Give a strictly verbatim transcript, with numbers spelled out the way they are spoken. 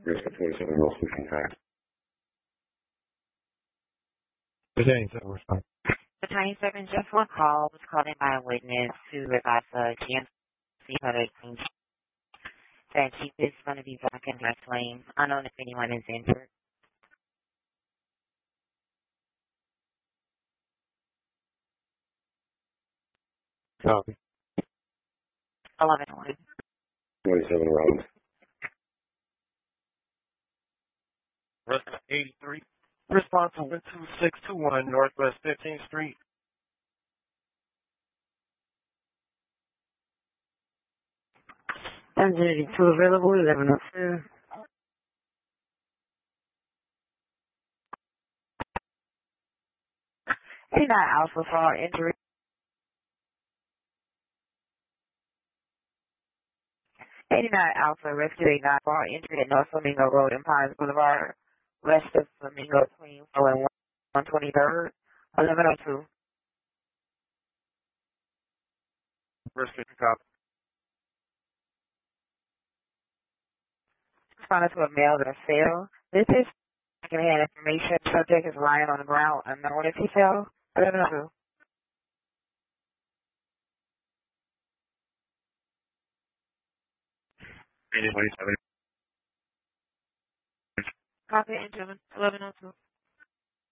Risk of twenty-seven Ross fifteen five. The twenty-seven response. The twenty-seven, just one call was called in by a witness to advise a G M C hundred that Jeep is going to be back in West Lane. Unknown if anyone is injured. Copy. eleven one. twenty-seven rounds. Rescue eighty-three. Response to two six two one Northwest fifteenth Street. ten eighty-two available, eleven oh two. eighty-nine Alpha for injury. eighty-nine Alpha, rescue eighty-nine for injury at North Flamingo Road and Pines Boulevard, west of Flamingo between four and one twenty-third, eleven oh two. Rescue copy. Responded to a mail that fell. This is secondhand information. Subject is lying on the ground, unknown if he fell. eleven oh two. twenty-seven. Copy, gentlemen. eleven oh two.